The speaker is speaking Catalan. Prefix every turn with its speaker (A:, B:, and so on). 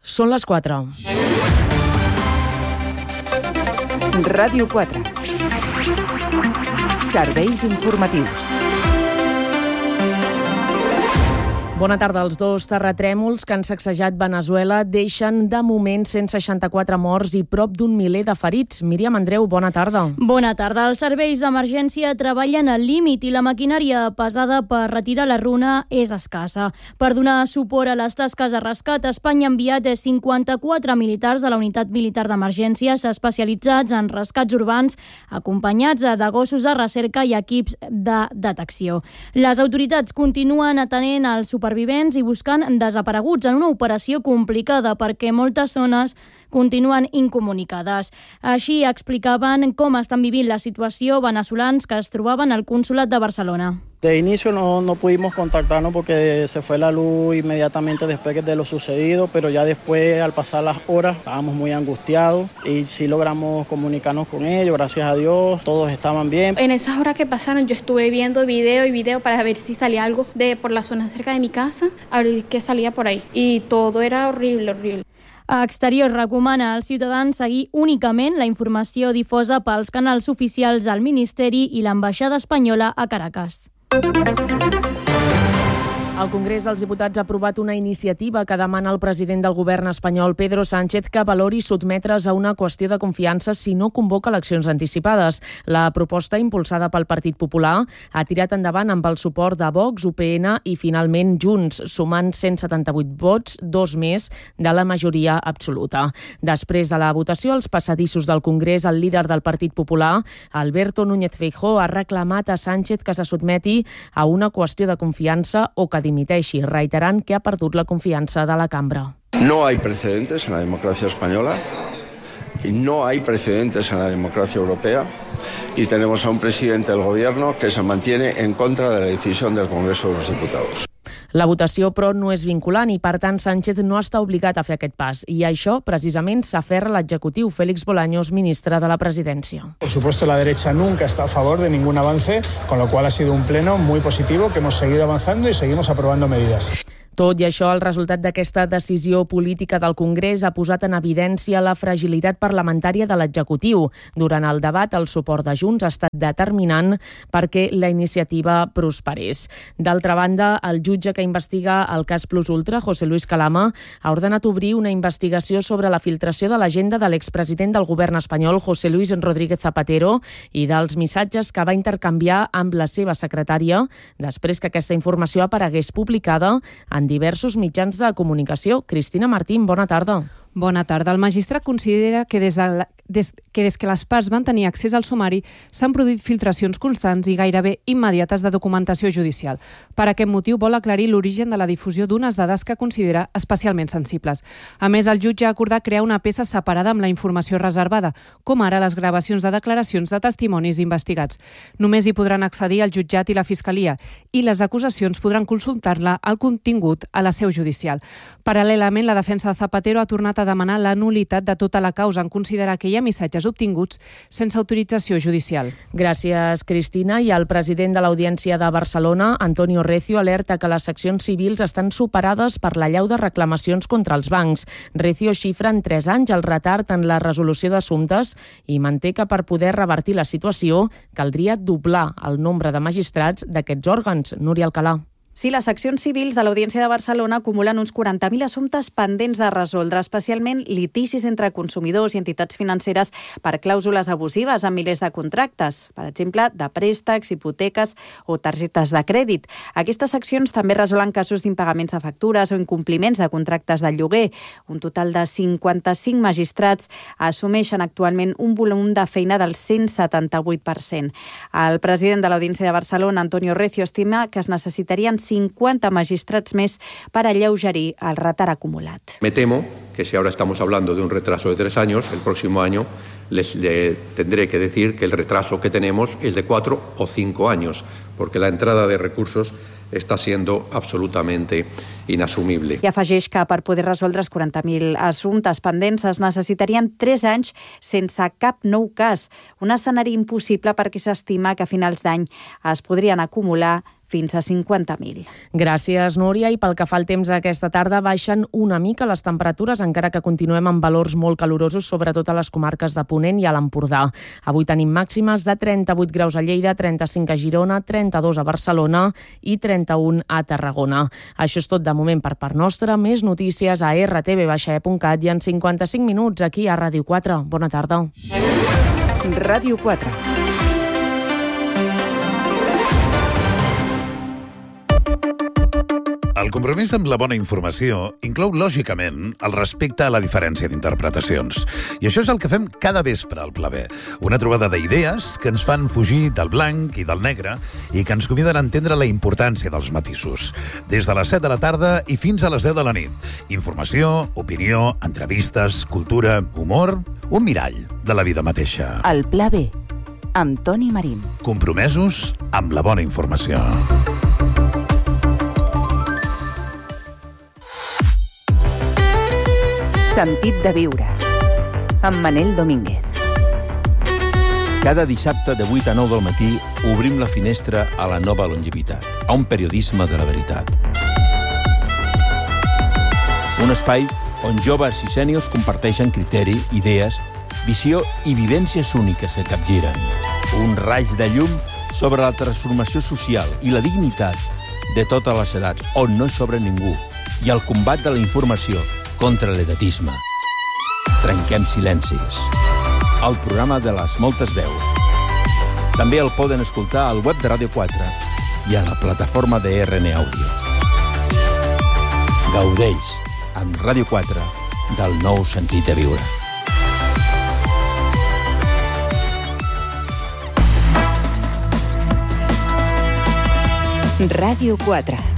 A: Són les 4.
B: Ràdio 4. Serveis informatius.
A: Bona tarda. Els dos terratrèmols que han sacsejat Venezuela deixen de moment 164 morts i prop d'un miler de ferits. Míriam Andreu, bona tarda.
C: Bona tarda. Els serveis d'emergència treballen al límit i la maquinària pesada per retirar la runa és escassa. Per donar suport a les tasques de rescat, Espanya ha enviat 54 militars a la unitat militar d'emergències especialitzats en rescats urbans, acompanyats de gossos de recerca i equips de detecció. Les autoritats continuen atenent als supervivents i buscant desapareguts en una operació complicada perquè moltes zones continuen incomunicades. Així explicaven com estan vivint la situació venezolans que es trobaven al Consolat de Barcelona.
D: De inicio no pudimos contactarnos porque se fue la luz inmediatamente después de lo sucedido, pero ya después, al pasar las horas, estábamos muy angustiados y sí logramos comunicarnos con ellos, gracias a Dios, todos estaban bien.
E: En esas horas que pasaron yo estuve viendo video para ver si salía algo por la zona cerca de mi casa, a ver qué salía por ahí. Y todo era horrible.
C: A Exteriors recomana als ciutadans seguir únicament la informació difosa pels canals oficials del Ministeri i l'Ambaixada Espanyola a Caracas.
A: El Congrés dels Diputats ha aprovat una iniciativa que demana al president del govern espanyol, Pedro Sánchez, que valori sotmetre's a una qüestió de confiança si no convoca eleccions anticipades. La proposta, impulsada pel Partit Popular, ha tirat endavant amb el suport de Vox, UPN i finalment Junts, sumant 178 vots, 2 més de la majoria absoluta. Després de la votació als passadissos del Congrés, el líder del Partit Popular, Alberto Núñez Feijóo, ha reclamat a Sánchez que se sotmeti a una qüestió de confiança o que dimiteixi, reiterant que ha perdut la confiança de la cambra.
F: No hay precedentes en la democracia española y no hay precedentes en la democracia europea y tenemos a un presidente del gobierno que se mantiene en contra de la decisión del Congreso de los Diputados.
A: La votació, però, no és vinculant i, per tant, Sánchez no està obligat a fer aquest pas. I a això, precisament, s'aferra l'executiu Félix Bolaños, ministre de la Presidència.
G: Por supuesto, la derecha nunca está a favor de ningún avance, con lo cual ha sido un pleno muy positivo que hemos seguido avanzando y seguimos aprobando medidas.
A: Tot i això, el resultat d'aquesta decisió política del Congrés ha posat en evidència la fragilitat parlamentària de l'executiu. Durant el debat, el suport de Junts ha estat determinant perquè la iniciativa prosperés. D'altra banda, el jutge que investiga el cas Plus Ultra, José Luis Calama, ha ordenat obrir una investigació sobre la filtració de l'agenda de l'expresident del govern espanyol, José Luis Rodríguez Zapatero, i dels missatges que va intercanviar amb la seva secretària després que aquesta informació aparegués publicada en diversos mitjans de comunicació. Cristina Martín, bona tarda.
H: Bona tarda. El magistrat considera que des que les parts van tenir accés al sumari s'han produït filtracions constants i gairebé immediates de documentació judicial. Per aquest motiu vol aclarir l'origen de la difusió d'unes dades que considera especialment sensibles. A més, el jutge ha acordat crear una peça separada amb la informació reservada, com ara les gravacions de declaracions de testimonis investigats. Només hi podran accedir el jutjat i la Fiscalia i les acusacions podran consultar-la al contingut a la seu judicial. Paral·lelament, la defensa de Zapatero ha tornat a demanar la nul·litat de tota la causa en considerar que hi ha missatges obtinguts sense autorització judicial.
A: Gràcies, Cristina. I el president de l'Audiència de Barcelona, Antonio Recio, alerta que les seccions civils estan superades per l'allau de reclamacions contra els bancs. Recio xifra en 3 anys el retard en la resolució d'assumptes i manté que per poder revertir la situació caldria doblar el nombre de magistrats d'aquests òrgans. Núria Alcalà.
I: Sí, les seccions civils de l'Audiència de Barcelona acumulen uns 40.000 assumptes pendents de resoldre, especialment litigis entre consumidors i entitats financeres per clàusules abusives en milers de contractes, per exemple, de préstecs, hipoteques o targetes de crèdit. Aquestes seccions també resolen casos d'impagaments de factures o incompliments de contractes de lloguer. Un total de 55 magistrats assumeixen actualment un volum de feina del 178%. El president de l'Audiència de Barcelona, Antonio Recio, estima que es necessitarien 50 magistrats més per alleugerir el retard acumulat.
J: Me temo que si ahora estamos hablando de un retraso de 3 años, el próximo año les tendré que decir que el retraso que tenemos es de 4 o 5 años, porque la entrada de recursos està siendo absolutamente inasumible.
I: I afegeix que per poder resoldre els 40.000 assumptes pendents es necessitarien 3 anys sense cap nou cas, un escenari impossible perquè s'estima que a finals d'any es podrien acumular fins a 50.000.
A: Gràcies, Núria. I pel que fa al temps aquesta tarda, baixen una mica les temperatures, encara que continuem amb valors molt calorosos, sobretot a les comarques de Ponent i a l'Empordà. Avui tenim màximes de 38 graus a Lleida, 35 a Girona, 32 a Barcelona i 31 a Tarragona. Això és tot de moment per part nostra. Més notícies a rtv-e.cat i en 55 minuts aquí a Ràdio 4. Bona tarda.
B: Ràdio 4.
K: El compromís amb la bona informació inclou, lògicament, el respecte a la diferència d'interpretacions. I això és el que fem cada vespre al Pla B. Una trobada d'idees que ens fan fugir del blanc i del negre i que ens conviden a entendre la importància dels matisos. Des de les 7 de la tarda i fins a les 10 de la nit. Informació, opinió, entrevistes, cultura, humor, un mirall de la vida mateixa.
B: El Pla B, amb Toni Marín.
K: Compromesos amb la bona informació.
B: Sentit de viure, amb Manel Domínguez.
L: Cada dissabte de 8 a 9 del matí obrim la finestra a la nova longevitat, a un periodisme de la veritat. Un espai on joves i sèniors comparteixen criteri, idees, visió i vivències úniques que capgiren. Un raig de llum sobre la transformació social i la dignitat de totes les edats, on no hi sobra ningú, i el combat de la informació contra l'edatisme. Trenquem silencis. El programa de les moltes veus. També el poden escoltar al web de Ràdio 4 i a la plataforma de RN Àudio. Gaudeix amb Ràdio 4 del nou sentit de viure.
B: Ràdio 4.